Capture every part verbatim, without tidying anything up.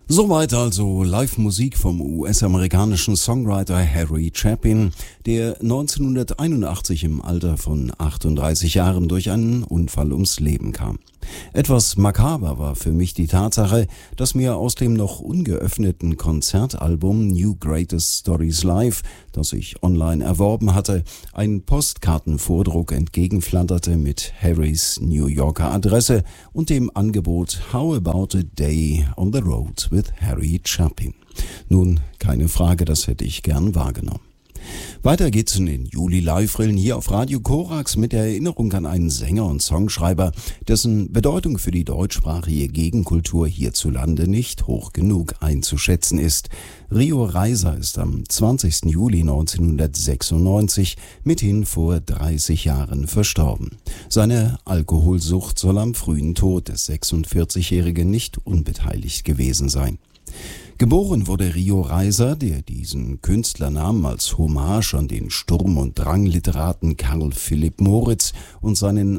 Soweit also Live-Musik vom U S-amerikanischen Songwriter Harry Chapin, der neunzehnhunderteinundachtzig im Alter von achtunddreißig Jahren durch einen Unfall ums Leben kam. Etwas makaber war für mich die Tatsache, dass mir aus dem noch ungeöffneten Konzertalbum New Greatest Stories Live, das ich online erworben hatte, ein Postkartenvordruck entgegenflatterte mit Harrys New Yorker Adresse und dem Angebot How about a day on the road with Harry Chapin. Nun, keine Frage, das hätte ich gern wahrgenommen. Weiter geht's in den Juli-Live-Rillen hier auf Radio Korax mit der Erinnerung an einen Sänger und Songschreiber, dessen Bedeutung für die deutschsprachige Gegenkultur hierzulande nicht hoch genug einzuschätzen ist. Rio Reiser ist am zwanzigsten Juli neunzehnhundertsechsundneunzig mithin vor dreißig Jahren verstorben. Seine Alkoholsucht soll am frühen Tod des sechsundvierzigjährigen nicht unbeteiligt gewesen sein. Geboren wurde Rio Reiser, der diesen Künstlernamen als Hommage an den Sturm- und Drang-Literaten Karl Philipp Moritz und seinen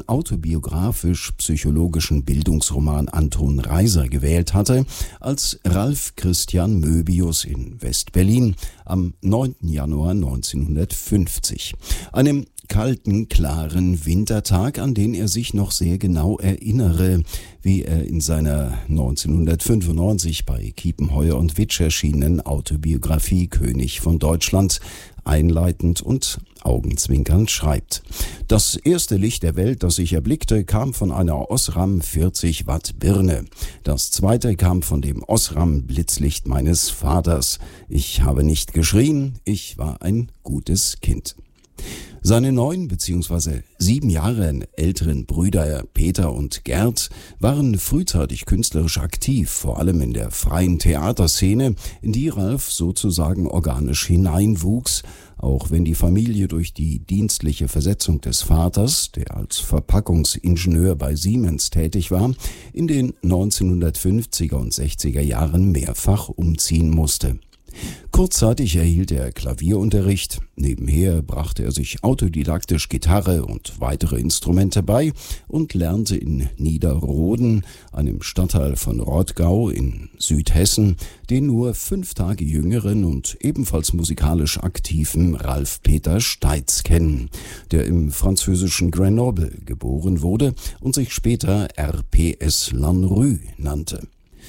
autobiografisch-psychologischen Bildungsroman Anton Reiser gewählt hatte, als Ralf Christian Möbius in West-Berlin am neunten Januar neunzehnhundertfünfzig. Einem kalten, klaren Wintertag, an den er sich noch sehr genau erinnere, wie er in seiner neunzehnhundertfünfundneunzig bei Kiepenheuer und Witsch erschienenen Autobiografie König von Deutschland einleitend und augenzwinkernd schreibt. Das erste Licht der Welt, das ich erblickte, kam von einer Osram vierzig Watt Birne. Das zweite kam von dem Osram Blitzlicht meines Vaters. Ich habe nicht geschrien, ich war ein gutes Kind. Seine neun bzw. sieben Jahre älteren Brüder Peter und Gerd waren frühzeitig künstlerisch aktiv, vor allem in der freien Theaterszene, in die Ralf sozusagen organisch hineinwuchs, auch wenn die Familie durch die dienstliche Versetzung des Vaters, der als Verpackungsingenieur bei Siemens tätig war, in den neunzehnhundertfünfziger und sechziger Jahren mehrfach umziehen musste. Kurzzeitig erhielt er Klavierunterricht, nebenher brachte er sich autodidaktisch Gitarre und weitere Instrumente bei und lernte in Niederroden, einem Stadtteil von Rottgau in Südhessen, den nur fünf Tage jüngeren und ebenfalls musikalisch aktiven Ralf Peter Steitz kennen, der im französischen Grenoble geboren wurde und sich später R P S Lanrue nannte.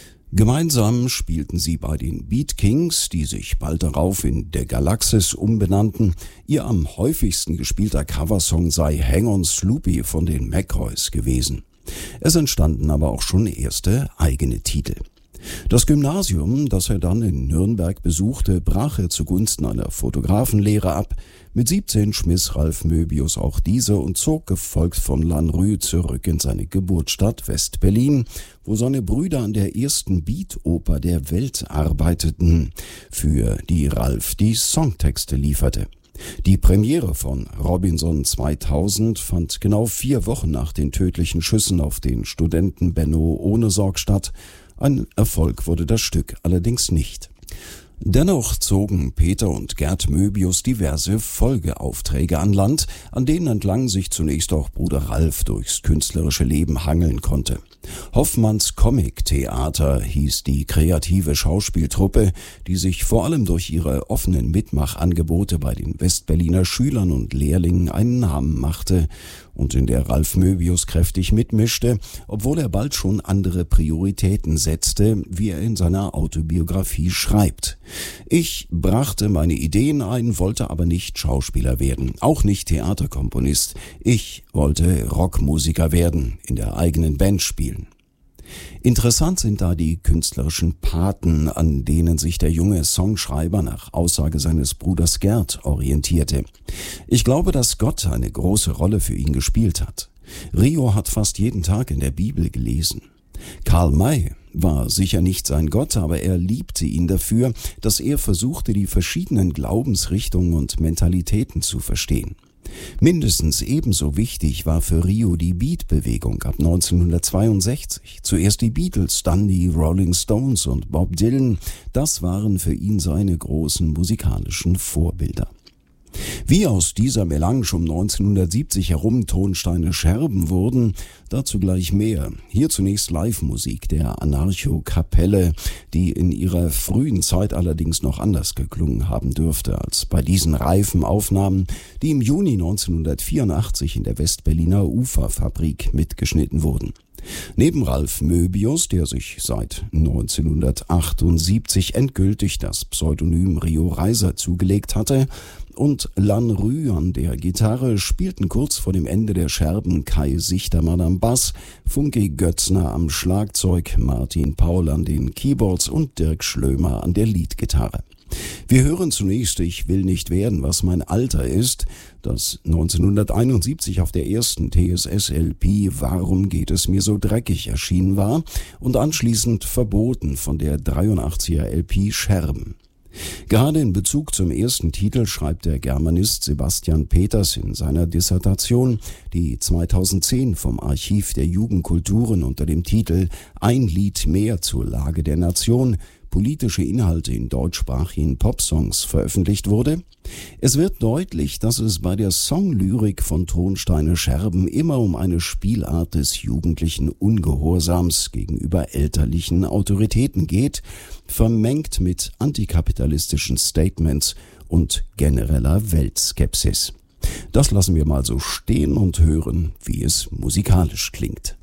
Gemeinsam spielten sie bei den Beat Kings, die sich bald darauf in The Galaxis umbenannten. Ihr am häufigsten gespielter Coversong sei Hang on Sloopy von den McCoys gewesen. Es entstanden aber auch schon erste eigene Titel. Das Gymnasium, das er dann in Nürnberg besuchte, brach er zugunsten einer Fotografenlehre ab. Mit siebzehn schmiss Ralf Möbius auch diese und zog gefolgt von Lanrue zurück in seine Geburtsstadt West-Berlin, wo seine Brüder an der ersten Beat-Oper der Welt arbeiteten, für die Ralf die Songtexte lieferte. Die Premiere von Robinson zweitausend fand genau vier Wochen nach den tödlichen Schüssen auf den Studenten Benno Ohnesorg statt. Ein Erfolg wurde das Stück allerdings nicht. Dennoch zogen Peter und Gerd Möbius diverse Folgeaufträge an Land, an denen entlang sich zunächst auch Bruder Ralf durchs künstlerische Leben hangeln konnte. Hoffmanns Comic-Theater hieß die kreative Schauspieltruppe, die sich vor allem durch ihre offenen Mitmachangebote bei den Westberliner Schülern und Lehrlingen einen Namen machte und in der Ralf Möbius kräftig mitmischte, obwohl er bald schon andere Prioritäten setzte, wie er in seiner Autobiografie schreibt. Ich brachte meine Ideen ein, wollte aber nicht Schauspieler werden, auch nicht Theaterkomponist. Ich wollte Rockmusiker werden, in der eigenen Band spielen. Interessant sind da die künstlerischen Paten, an denen sich der junge Songschreiber nach Aussage seines Bruders Gerd orientierte. Ich glaube, dass Gott eine große Rolle für ihn gespielt hat. Rio hat fast jeden Tag in der Bibel gelesen. Karl May war sicher nicht sein Gott, aber er liebte ihn dafür, dass er versuchte, die verschiedenen Glaubensrichtungen und Mentalitäten zu verstehen. Mindestens ebenso wichtig war für Rio die Beat-Bewegung ab neunzehnhundertzweiundsechzig. Zuerst die Beatles, dann die Rolling Stones und Bob Dylan. Das waren für ihn seine großen musikalischen Vorbilder. Wie aus dieser Melange um neunzehnhundertsiebzig herum Tonsteine Scherben wurden, dazu gleich mehr. Hier zunächst Live-Musik der Anarcho-Kapelle, die in ihrer frühen Zeit allerdings noch anders geklungen haben dürfte als bei diesen reifen Aufnahmen, die im Juni neunzehnhundertvierundachtzig in der Westberliner Uferfabrik mitgeschnitten wurden. Neben Ralf Möbius, der sich seit neunzehnhundertachtundsiebzig endgültig das Pseudonym Rio Reiser zugelegt hatte, und Lan Rü an der Gitarre spielten kurz vor dem Ende der Scherben Kai Sichtermann am Bass, Funke Götzner am Schlagzeug, Martin Paul an den Keyboards und Dirk Schlömer an der Leadgitarre. Wir hören zunächst Ich will nicht werden, was mein Alter ist, das neunzehnhunderteinundsiebzig auf der ersten T S S-L P Warum geht es mir so dreckig erschienen war und anschließend verboten von der dreiundachtziger L P Scherben. Gerade in Bezug zum ersten Titel schreibt der Germanist Sebastian Peters in seiner Dissertation, die zweitausendzehn vom Archiv der Jugendkulturen unter dem Titel Ein Lied mehr zur Lage der Nation, politische Inhalte in deutschsprachigen Popsongs veröffentlicht wurde. Es wird deutlich, dass es bei der Songlyrik von Tonsteine Scherben immer um eine Spielart des jugendlichen Ungehorsams gegenüber elterlichen Autoritäten geht, vermengt mit antikapitalistischen Statements und genereller Weltskepsis. Das lassen wir mal so stehen und hören, wie es musikalisch klingt.